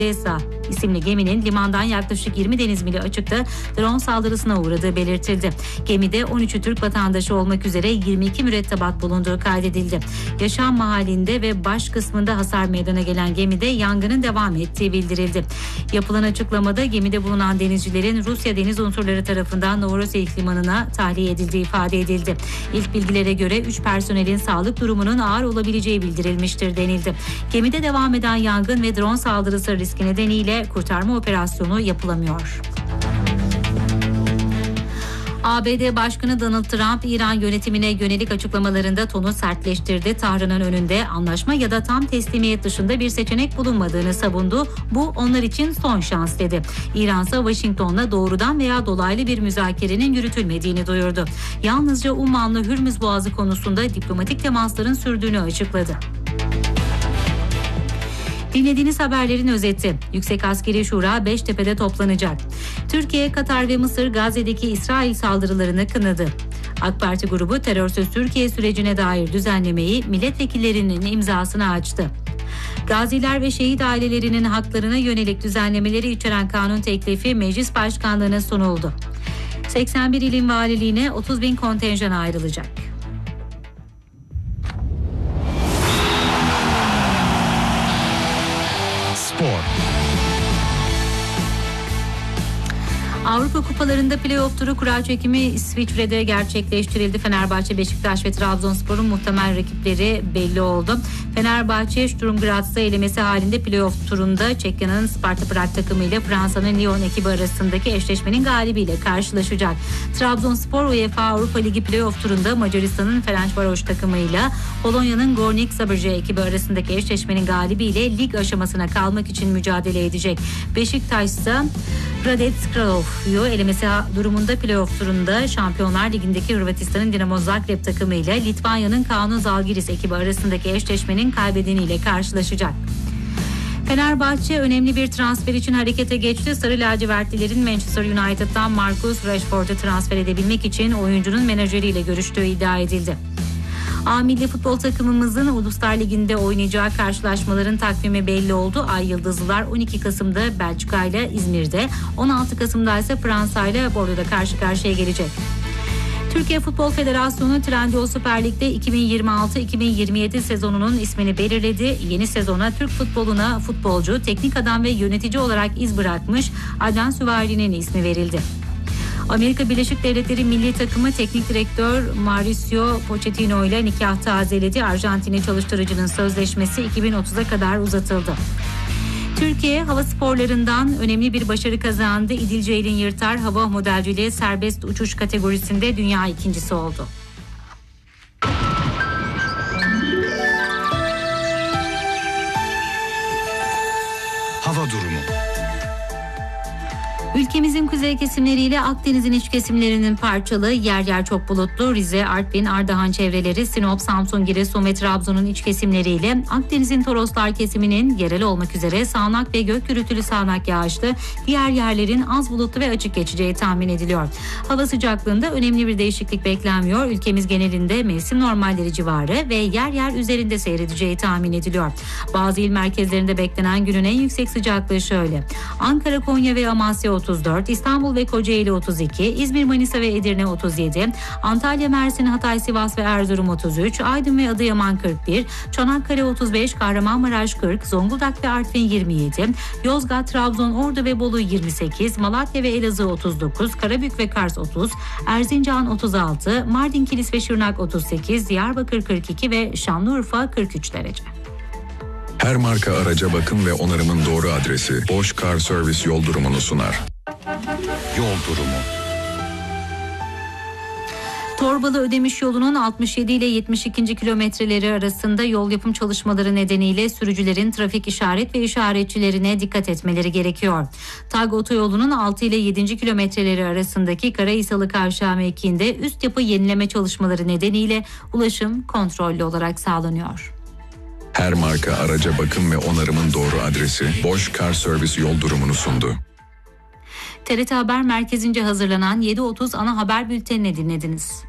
Odessa isimli geminin limandan yaklaşık 20 deniz mili açıkta drone saldırısına uğradığı belirtildi. Gemide 13'ü Türk vatandaşı olmak üzere 22 mürettebat bulunduğu kaydedildi. Yaşam mahallinde ve baş kısmında hasar meydana gelen gemide yangının devam ettiği bildirildi. Yapılan açıklamada gemide bulunan denizcilerin Rusya deniz unsurları tarafından Novorossiysk limanına tahliye edildiği ifade edildi. İlk bilgilere göre 3 personelin sağlık durumunun ağır olabileceği bildirilmiştir denildi. Gemide devam eden yangın ve drone saldırısı riski nedeniyle kurtarma operasyonu yapılamıyor. ABD Başkanı Donald Trump, İran yönetimine yönelik açıklamalarında tonu sertleştirdi. Tahran'ın önünde anlaşma ya da tam teslimiyet dışında bir seçenek bulunmadığını savundu. Bu onlar için son şans dedi. İran ise Washington'la doğrudan veya dolaylı bir müzakerenin yürütülmediğini duyurdu. Yalnızca Ummanlı Hürmüz Boğazı konusunda diplomatik temasların sürdüğünü açıkladı. Dinlediğiniz haberlerin özeti. Yüksek Askeri Şura Beştepe'de toplanacak. Türkiye, Katar ve Mısır Gazze'deki İsrail saldırılarını kınadı. AK Parti grubu terörsüz Türkiye sürecine dair düzenlemeyi milletvekillerinin imzasına açtı. Gaziler ve şehit ailelerinin haklarına yönelik düzenlemeleri içeren kanun teklifi meclis başkanlığına sunuldu. 81 ilin valiliğine 30.000 kontenjan ayrılacak. Avrupa Kupalarında playoff turu kura çekimi İsviçre'de gerçekleştirildi. Fenerbahçe, Beşiktaş ve Trabzonspor'un muhtemel rakipleri belli oldu. Fenerbahçe, Sturm Graz'ı elemesi halinde playoff turunda Çekya'nın Sparta Prag takımı ile Fransa'nın Lyon ekibi arasındaki eşleşmenin galibiyle karşılaşacak. Trabzonspor, UEFA Avrupa Ligi playoff turunda Macaristan'ın Ferencvaros takımıyla Polonya'nın Gornik Zabrze ekibi arasındaki eşleşmenin galibiyle lig aşamasına kalmak için mücadele edecek. Beşiktaş ise Radec Kralof'u elemesi durumunda playoff turunda Şampiyonlar Ligi'ndeki Hırvatistan'ın Dinamo Zagreb takımı ile Litvanya'nın Kaunas Žalgiris ekibi arasındaki eşleşmenin kaybedeniyle karşılaşacak. Fenerbahçe önemli bir transfer için harekete geçti. Sarı lacivertlilerin Manchester United'dan Marcus Rashford'u transfer edebilmek için oyuncunun menajeriyle görüştüğü iddia edildi. A milli futbol takımımızın Uluslar Ligi'nde oynayacağı karşılaşmaların takvimi belli oldu. Ay Yıldızlılar 12 Kasım'da Belçika ile İzmir'de, 16 Kasım'da ise Fransa ile Bordeaux'da karşı karşıya gelecek. Türkiye Futbol Federasyonu Trendyol Süper Lig'de 2026-2027 sezonunun ismini belirledi. Yeni sezona Türk futboluna futbolcu, teknik adam ve yönetici olarak iz bırakmış Adnan Süvari'nin ismi verildi. Amerika Birleşik Devletleri milli takımı teknik direktör Mauricio Pochettino ile nikah tazeledi. Arjantinli çalıştırıcının sözleşmesi 2030'a kadar uzatıldı. Türkiye hava sporlarından önemli bir başarı kazandı. İdil Ceylin Yırtar hava modelciliği serbest uçuş kategorisinde dünya ikincisi oldu. Hava durumu. Ülkemizin kuzey kesimleriyle Akdeniz'in iç kesimlerinin parçalı, yer yer çok bulutlu, Rize, Artvin, Ardahan çevreleri, Sinop, Samsun, Giresun ve Trabzon'un iç kesimleriyle Akdeniz'in Toroslar kesiminin yerel olmak üzere sağanak ve gök gürültülü sağanak yağışlı, diğer yerlerin az bulutlu ve açık geçeceği tahmin ediliyor. Hava sıcaklığında önemli bir değişiklik beklenmiyor. Ülkemiz genelinde mevsim normalleri civarı ve yer yer üzerinde seyredeceği tahmin ediliyor. Bazı il merkezlerinde beklenen günün en yüksek sıcaklığı şöyle: Ankara, Konya ve Amasya 34, İstanbul ve Kocaeli 32, İzmir, Manisa ve Edirne 37, Antalya, Mersin, Hatay, Sivas ve Erzurum 33, Aydın ve Adıyaman 41, Çanakkale 35, Kahramanmaraş 40, Zonguldak ve Artvin 27, Yozgat, Trabzon, Ordu ve Bolu 28, Malatya ve Elazığ 39, Karabük ve Kars 30, Erzincan 36, Mardin, Kilis ve Şırnak 38, Diyarbakır 42 ve Şanlıurfa 43 derece. Her marka araca bakım ve onarımın doğru adresi Bosch Car Service yol durumunu sunar. Yol durumu. Torbalı Ödemiş yolunun 67 ile 72. kilometreleri arasında yol yapım çalışmaları nedeniyle sürücülerin trafik işaret ve işaretçilerine dikkat etmeleri gerekiyor. TAG otoyolunun 6 ile 7. kilometreleri arasındaki Karahisalı Kavşağı mevkiinde üst yapı yenileme çalışmaları nedeniyle ulaşım kontrollü olarak sağlanıyor. Her marka araca bakım ve onarımın doğru adresi Bosch Car Service yol durumunu sundu. TRT Haber Merkezi'nce hazırlanan 7.30 ana haber bültenini dinlediniz.